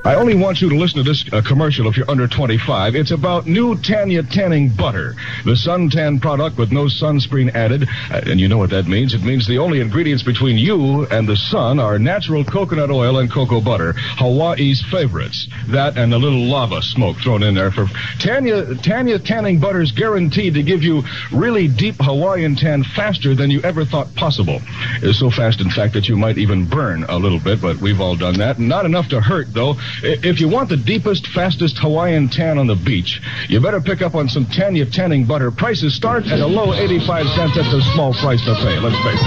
I only want you to listen to this commercial if you're under 25. It's about new Tanya tanning butter, the suntan product with no sunscreen added. And you know what that means. It means the only ingredients between you and the sun are natural coconut oil and cocoa butter, Hawaii's favorites. That and a little lava smoke thrown in there. For Tanya tanning butter is guaranteed to give you really deep Hawaiian tan faster than you ever thought possible. It's so fast, in fact, that you might even burn a little bit, but we've all done that. Not enough to hurt, though. If you want the deepest, fastest Hawaiian tan on the beach, you better pick up on some Tanya tanning butter. Prices start at a low 85 cents. That's a small price to pay, let's face it.